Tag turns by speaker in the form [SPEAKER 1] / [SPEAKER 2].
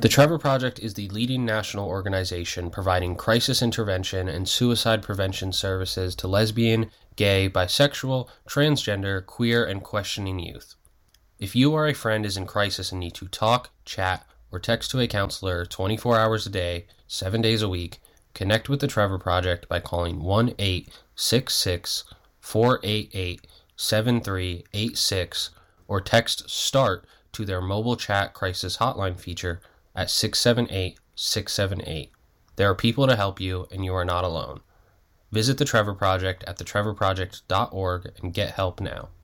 [SPEAKER 1] The Trevor Project is the leading national organization providing crisis intervention and suicide prevention services to lesbian, gay, bisexual, transgender, queer, and questioning youth. If you or a friend is in crisis and need to talk, chat, or text to a counselor 24 hours a day, 7 days a week, connect with the Trevor Project by calling 1-866-488-7386 or text START to their mobile chat crisis hotline feature at 678-678. There are people to help you, and you are not alone. Visit the Trevor Project at thetrevorproject.org and get help now.